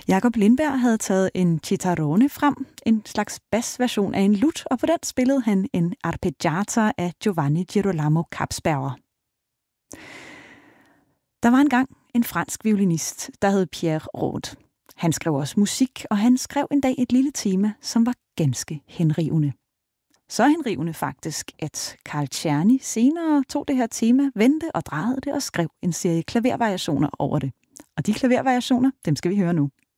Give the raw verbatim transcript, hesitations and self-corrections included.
Jakob Lindberg havde taget en chitarrone frem, en slags basversion af en lut, og på den spillede han en arpeggiata af Giovanni Girolamo Kapsberger. Der var engang en fransk violinist, der hed Pierre Rode. Han skrev også musik, og han skrev en dag et lille tema, som var ganske henrivende. Så henrivende faktisk, at Carl Czerny senere tog det her tema, vendte og drejede det og skrev en serie klavervariationer over det. Og de klavervariationer, dem skal vi høre nu.